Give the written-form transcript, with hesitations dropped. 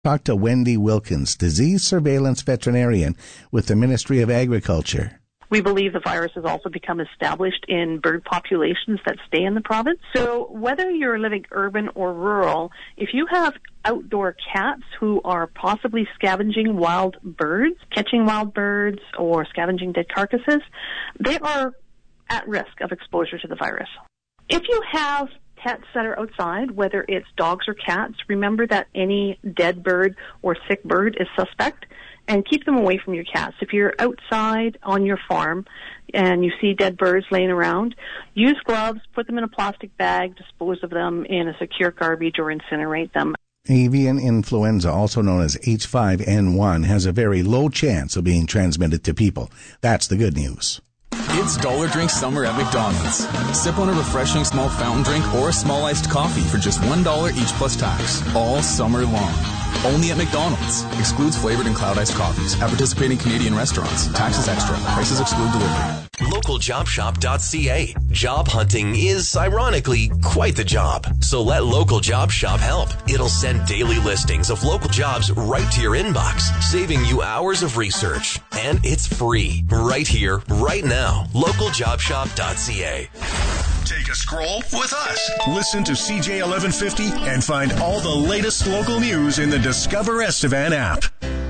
Talk to Wendy Wilkins, disease surveillance veterinarian with the Ministry of Agriculture. We believe the virus has also become established in bird populations that stay in the province. So whether you're living urban or rural, if you have outdoor cats who are possibly scavenging wild birds, catching wild birds, or scavenging dead carcasses, they are at risk of exposure to the virus. If you have pets that are outside, whether it's dogs or cats, remember that any dead bird or sick bird is suspect, and keep them away from your cats. If you're outside on your farm and you see dead birds laying around, use gloves, put them in a plastic bag, dispose of them in a secure garbage, or incinerate them. Avian influenza, also known as H5N1, has a very low chance of being transmitted to people. That's the good news. It's Dollar Drink Summer at McDonald's. Sip on a refreshing small fountain drink or a small iced coffee for just $1 each plus tax, all summer long. Only at McDonald's. Excludes flavored and cloud iced coffees. At participating Canadian restaurants. Taxes extra. Prices exclude delivery. LocalJobShop.ca. Job hunting is, ironically, quite the job. So let Local Job Shop help. It'll send daily listings of local jobs right to your inbox, saving you hours of research. And it's free. Right here, right now. LocalJobShop.ca. Take a scroll with us. Listen to CJ 1150 and find all the latest local news in the Discover Estevan app.